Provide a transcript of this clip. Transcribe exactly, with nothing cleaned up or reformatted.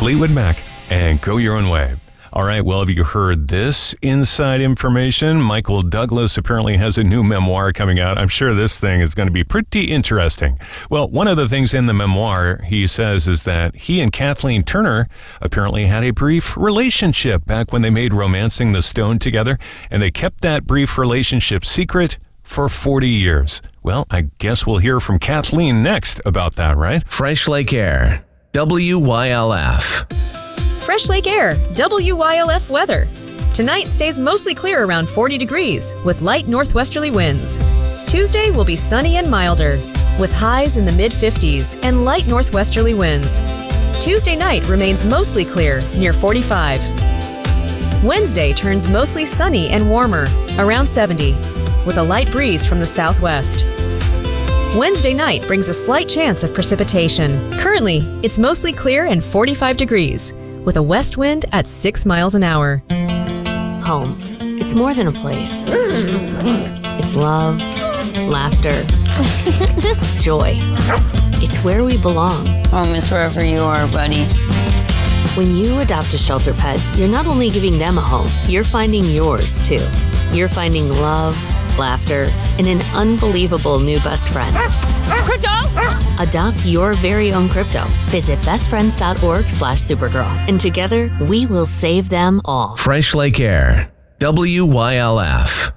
Fleetwood Mac and Go Your Own Way. All right, well, have you heard this inside information? Michael Douglas apparently has a new memoir coming out. I'm sure this thing is going to be pretty interesting. Well, one of the things in the memoir, he says, is that he and Kathleen Turner apparently had a brief relationship back when they made Romancing the Stone together, and they kept that brief relationship secret for forty years. Well, I guess we'll hear from Kathleen next about that, right? Fresh Lake Air, W Y L F. Fresh Lake Air, W Y L F weather. Tonight stays mostly clear around forty degrees with light northwesterly winds. Tuesday will be sunny and milder with highs in the mid fifties and light northwesterly winds. Tuesday night remains mostly clear near forty-five. Wednesday turns mostly sunny and warmer around seventy with a light breeze from the southwest. Wednesday night brings a slight chance of precipitation. Currently, it's mostly clear and forty-five degrees. With a west wind at six miles an hour. Home. It's more than a place. It's love, laughter, joy. It's where we belong. Home is wherever you are, buddy. When you adopt a shelter pet, you're not only giving them a home, you're finding yours too. You're finding love, laughter, and an unbelievable new best friend. Crypto! Adopt your very own crypto. Visit bestfriends.org slash Supergirl. And together, we will save them all. Fresh Lake Air, W Y L F.